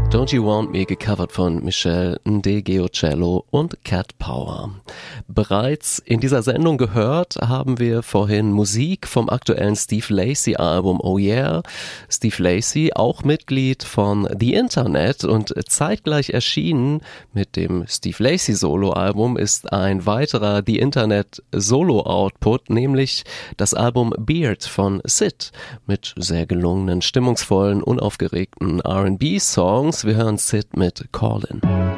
Don't You Want Me, gecovert von Michel Ndegeocello und Cat Power. Bereits in dieser Sendung gehört haben wir vorhin Musik vom aktuellen Steve Lacy Album Oh Yeah. Steve Lacy, auch Mitglied von The Internet, und zeitgleich erschienen mit dem Steve Lacy Solo-Album ist ein weiterer The Internet Solo-Output, nämlich das Album Beard von Sid mit sehr gelungenen, stimmungsvollen, unaufgeregten R&B-Songs. Wir hören Sid mit Callin'.